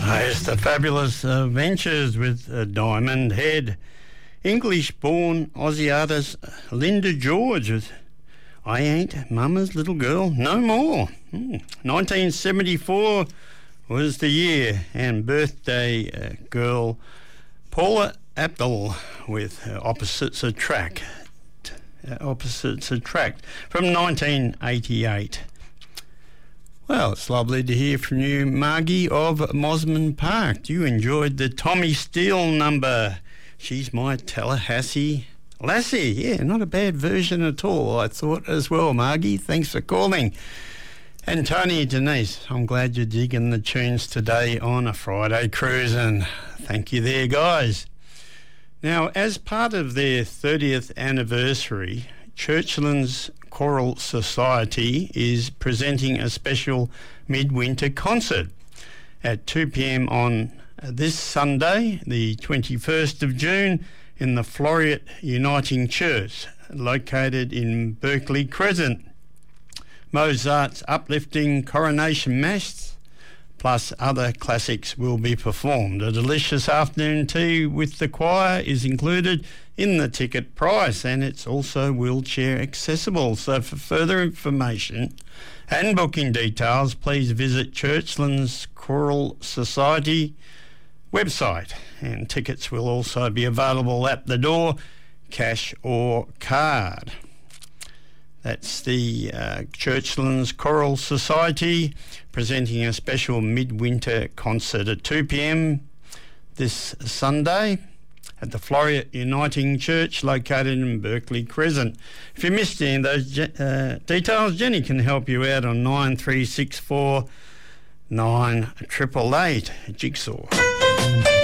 It's the Fabulous Ventures with Diamond Head. English-born Aussie artist Linda George with I Ain't Mama's Little Girl No More. 1974 was the year, and birthday girl Paula Abdul with Opposites Attract. Opposites Attract from 1988. Well, it's lovely to hear from you, Margie of Mosman Park. You enjoyed the Tommy Steele number. She's my Tallahassee lassie. Yeah, not a bad version at all, I thought as well, Margie. Thanks for calling. And Tony Denise, I'm glad you're digging the tunes today on a Friday cruising. Thank you there, guys. Now, as part of their 30th anniversary, Churchlands Choral Society is presenting a special midwinter concert at 2 p.m. on this Sunday, the 21st of June, in the Floriat Uniting Church, located in Berkeley Crescent. Mozart's uplifting Coronation Mass plus other classics will be performed. A delicious afternoon tea with the choir is included in the ticket price, and it's also wheelchair accessible. So for further information and booking details, please visit Churchlands Choral Society website, and tickets will also be available at the door, cash or card. That's the Churchlands Choral Society presenting a special midwinter concert at 2 p.m. this Sunday at the Floriat Uniting Church located in Berkeley Crescent. If you missed any of those details, Jenny can help you out on 9364 9888 Jigsaw.